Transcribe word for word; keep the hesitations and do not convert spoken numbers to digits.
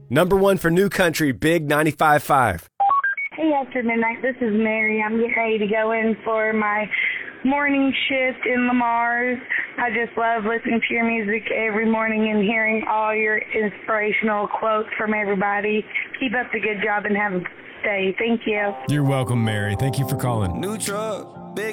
Number one for New Country, Big ninety-five point five. Hey, after midnight, this is Mary. I'm getting ready to go in for my morning shift in Lamar's. I just love listening to your music every morning and hearing all your inspirational quotes from everybody. Keep up the good job and have a good day. Thank you. You're welcome, Mary. Thank you for calling. New truck.